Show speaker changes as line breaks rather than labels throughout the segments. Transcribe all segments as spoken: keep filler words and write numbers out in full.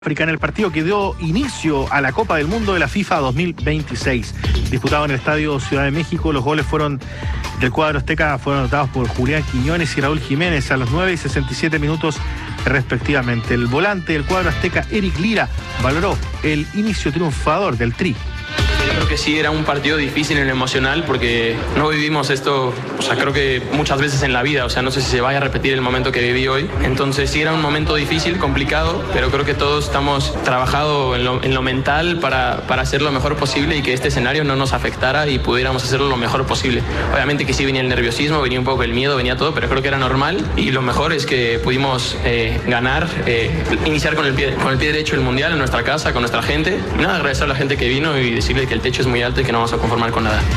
Africana, el partido que dio inicio a la Copa del Mundo de la FIFA dos mil veintiséis. Disputado en el Estadio Ciudad de México, los goles fueron del cuadro azteca, fueron anotados por Julián Quiñones y Raúl Jiménez a los nueve y sesenta y siete minutos respectivamente. El volante del cuadro azteca, Eric Lira, valoró el inicio triunfador del Tri.
Creo que sí, era un partido difícil en lo emocional porque no vivimos esto, o sea, creo que muchas veces en la vida, o sea, no sé si se vaya a repetir el momento que viví hoy. Entonces sí era un momento difícil, complicado, pero creo que todos estamos trabajando en lo, en lo mental para, para hacer lo mejor posible y que este escenario no nos afectara y pudiéramos hacerlo lo mejor posible. Obviamente que sí venía el nerviosismo, venía un poco el miedo, venía todo, pero creo que era normal y lo mejor es que pudimos eh, ganar, eh, iniciar con el, pie, con el pie derecho el Mundial en nuestra casa, con nuestra gente. Y nada, agradecer a la gente que vino y decirle que el techo es muy alto y que no vamos a conformar con nada.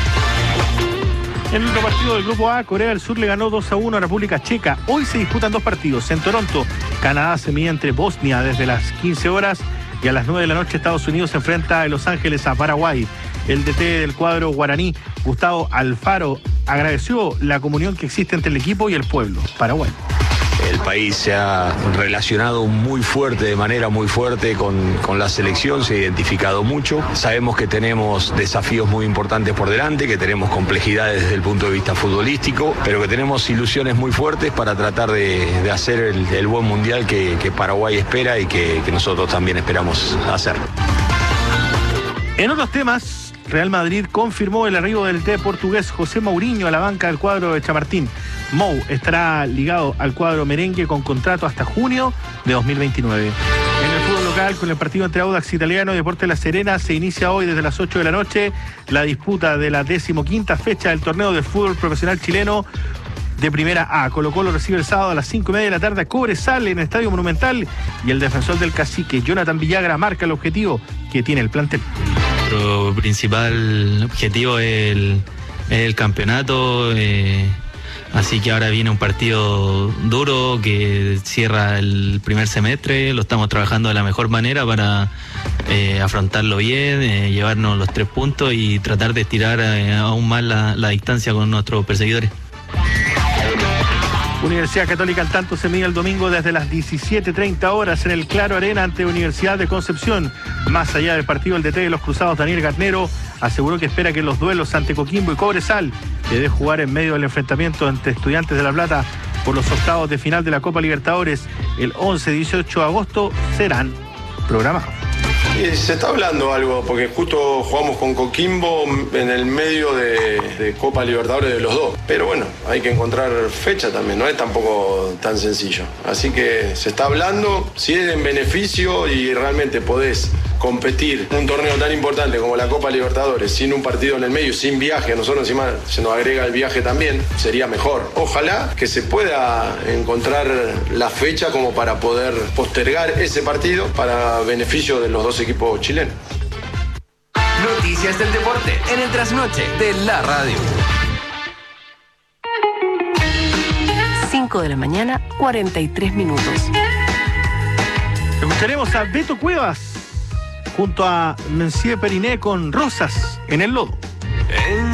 En el otro partido del Grupo A, Corea del Sur le ganó dos a uno a República Checa. Hoy se disputan dos partidos. En Toronto, Canadá se mide entre Bosnia desde las quince horas y a las nueve de la noche Estados Unidos se enfrenta en Los Ángeles a Paraguay. El D T del cuadro guaraní, Gustavo Alfaro, agradeció la comunión que existe entre el equipo y el pueblo paraguayo.
El país se ha relacionado muy fuerte, de manera muy fuerte con, con la selección, se ha identificado mucho. Sabemos que tenemos desafíos muy importantes por delante, que tenemos complejidades desde el punto de vista futbolístico, pero que tenemos ilusiones muy fuertes para tratar de, de hacer el, el buen mundial que, que Paraguay espera y que, que nosotros también esperamos hacer.
En otros temas, Real Madrid confirmó el arribo del T portugués José Mourinho a la banca del cuadro de Chamartín. Mou estará ligado al cuadro merengue con contrato hasta junio de dos mil veintinueve. En el fútbol local, con el partido entre Audax Italiano y Deportes La Serena, se inicia hoy desde las ocho de la noche la disputa de la decimoquinta fecha del torneo de fútbol profesional chileno de Primera A. Colo-Colo recibe el sábado a las cinco y media de la tarde a Cobresal en el Estadio Monumental y el defensor del Cacique, Jonathan Villagra, marca el objetivo que tiene el plantel.
Nuestro principal objetivo es el, el campeonato, eh, así que ahora viene un partido duro que cierra el primer semestre. Lo estamos trabajando de la mejor manera para eh, afrontarlo bien, eh, llevarnos los tres puntos y tratar de estirar eh, aún más la, la distancia con nuestros perseguidores.
Universidad Católica al tanto se mide el domingo desde las diecisiete treinta horas en el Claro Arena ante Universidad de Concepción. Más allá del partido, el D T de los Cruzados, Daniel Garnero, aseguró que espera que los duelos ante Coquimbo y Cobresal, que debe jugar en medio del enfrentamiento entre Estudiantes de La Plata por los octavos de final de la Copa Libertadores el once y dieciocho de agosto, serán programados.
Y se está hablando algo, porque justo jugamos con Coquimbo en el medio de, de Copa Libertadores de los dos. Pero bueno, hay que encontrar fecha también, no es tampoco tan sencillo. Así que se está hablando, si es en beneficio y realmente podés competir un torneo tan importante como la Copa Libertadores sin un partido en el medio, sin viaje, a nosotros encima se nos agrega el viaje también, sería mejor. Ojalá que se pueda encontrar la fecha como para poder postergar ese partido para beneficio de los dos equipos chilenos.
Noticias del deporte en el trasnoche de la radio.
cinco de la mañana, cuarenta y tres minutos.
Escucharemos a Beto Cuevas junto a Mencier Periné con Rosas en el Lodo.